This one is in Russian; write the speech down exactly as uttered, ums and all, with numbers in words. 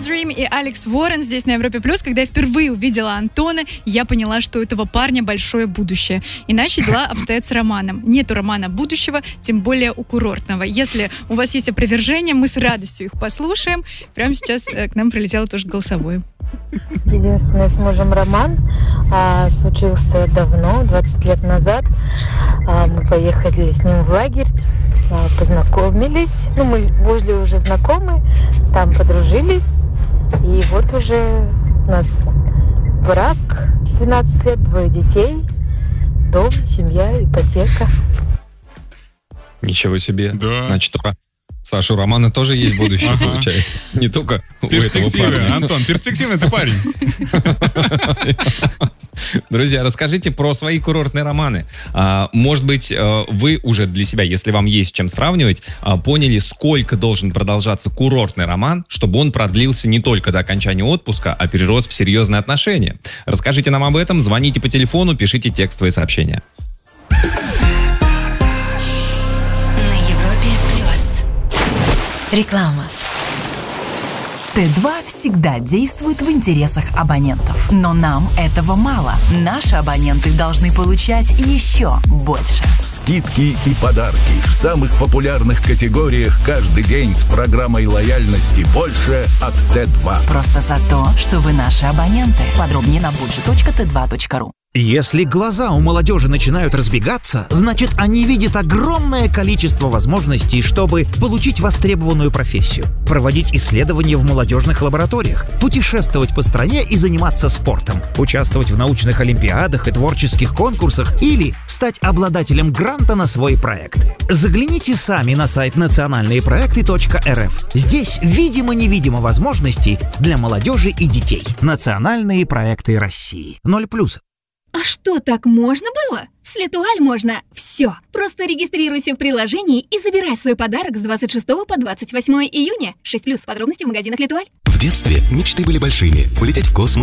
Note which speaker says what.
Speaker 1: Dream и Алекс Уоррен здесь на Европе Плюс. Когда я впервые увидела Антона, я поняла, что у этого парня большое будущее. Иначе дела обстоят с романом. Нету романа будущего, тем более у курортного. Если у вас есть опровержения, мы с радостью их послушаем. Прямо сейчас э, к нам прилетело тоже голосовое.
Speaker 2: Единственный с мужем роман а, случился давно, двадцать лет назад. А, мы поехали с ним в лагерь, а, познакомились. Ну, мы были уже знакомы, там подружились. И вот уже у нас брак, двенадцать лет, двое детей, дом, семья, ипотека.
Speaker 3: Ничего себе.
Speaker 4: Да.
Speaker 3: Значит, ура. Саша, у Романа тоже есть будущее, ага. Получается. Не только у этого парня.
Speaker 4: Антон, перспективный ты парень.
Speaker 3: Друзья, расскажите про свои курортные романы. А, может быть, вы уже для себя, если вам есть с чем сравнивать, поняли, сколько должен продолжаться курортный роман, чтобы он продлился не только до окончания отпуска, а перерос в серьезные отношения. Расскажите нам об этом, звоните по телефону, пишите текстовые сообщения.
Speaker 5: Реклама. Т два всегда действует в интересах абонентов. Но нам этого мало. Наши абоненты должны получать еще больше.
Speaker 6: Скидки и подарки в самых популярных категориях каждый день с программой лояльности «Больше» от Т два.
Speaker 5: Просто за то, что вы наши абоненты. Подробнее на budget точка т два точка ру.
Speaker 7: Если глаза у молодежи начинают разбегаться, значит, они видят огромное количество возможностей, чтобы получить востребованную профессию, проводить исследования в молодежных лабораториях, путешествовать по стране и заниматься спортом, участвовать в научных олимпиадах и творческих конкурсах или стать обладателем гранта на свой проект. Загляните сами на сайт национальные проекты точка эр эф. Здесь видимо-невидимо возможностей для молодежи и детей. Национальные проекты России. Ноль плюсов.
Speaker 8: А что, так можно было? С Летуаль можно все. Просто регистрируйся в приложении и забирай свой подарок с двадцать шестого по двадцать восьмое июня. шесть плюс. Подробности в магазинах Летуаль.
Speaker 9: В детстве мечты были большими. Улететь в космос,